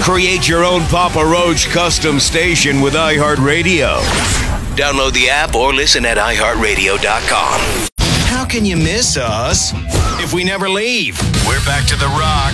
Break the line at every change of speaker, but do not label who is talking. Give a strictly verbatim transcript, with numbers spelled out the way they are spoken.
Create your own Papa Roach custom station with iHeartRadio. Download the app or listen at i heart radio dot com. How can you miss us if we never leave? We're back to The Rock,